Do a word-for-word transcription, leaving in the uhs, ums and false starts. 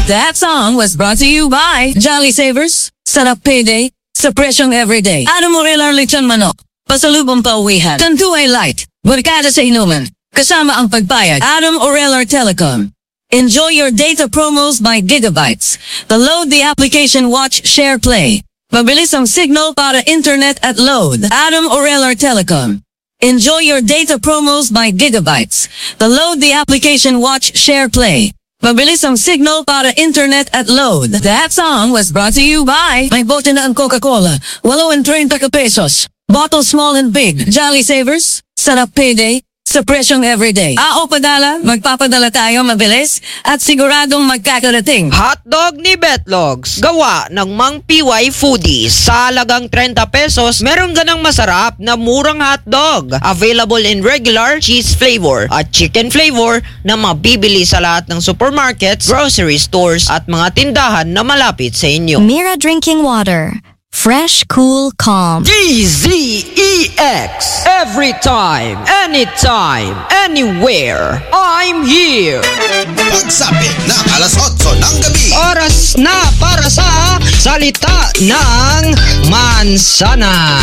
That song was brought to you by Jolly Savers, Sarap Payday, sa presyong everyday. Adam Morel Arlechon Manok, pasalubong pauwihan. Tanduay Light, barkada sa inuman. Kasama ang pagbayad. Adam Orelar Telecom. Enjoy your data promos by gigabytes. Load the application Watch Share Play. Mabilis ang signal para internet at load. Adam Orelar Telecom. Enjoy your data promos by gigabytes. Load the application Watch Share Play. Mabilis ang signal para internet at load. That song was brought to you by May bote na ang Coca-Cola. Walo and thirty pesos. Bottle small and big. Jolly Savers. Sarap Payday. Sa presyong everyday. Ah, o padala, magpapadala tayo mabilis at siguradong magkakarating. Hotdog ni Betlogs, gawa ng Mang P Y Foodies. Sa halagang thirty pesos, meron ganang masarap na murang hotdog. Available in regular, cheese flavor at chicken flavor na mabibili sa lahat ng supermarkets, grocery stores at mga tindahan na malapit sa inyo. Mira Drinking Water. Fresh, cool, calm. D Z E X. Every time, anytime, anywhere. I'm here. Pagsabi ng alas otso ng gabi. Oras na para sa salita ng Mansana.